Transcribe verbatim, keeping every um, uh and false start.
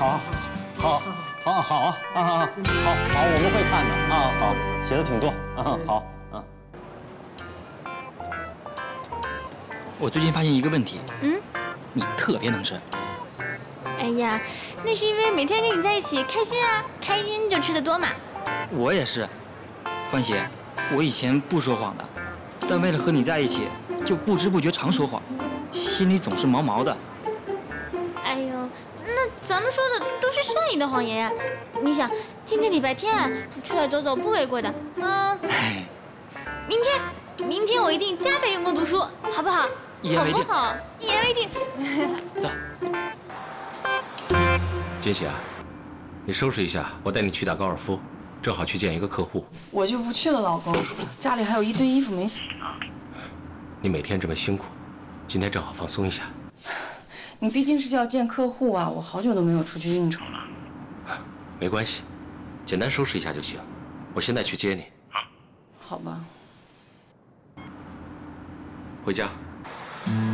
好，好，好，好啊，啊，好，好，我们会看的啊，好，写的挺多，啊，好，啊。 我最近发现一个问题， 嗯， 你特别能吃。 哎呀，那是因为每天跟你在一起开心啊，开心就吃得多嘛。 我也是，欢喜，我以前不说谎的，但为了和你在一起，就不知不觉常说谎，心里总是毛毛的。 哎呦，那咱们说的都是善意的谎言呀。你想，今天礼拜天，出来走走不为过的。嗯，明天，明天我一定加倍用功读书，好不好？ 一言为定。 好不好？一言为定。 走。 金喜啊，你收拾一下，我带你去打高尔夫，正好去见一个客户。 我就不去了，老公，家里还有一堆衣服没洗呢。 你每天这么辛苦，今天正好放松一下。 你毕竟是要见客户啊，我好久都没有出去应酬了。 没关系，简单收拾一下就行。我现在去接你。 好吧。 回家。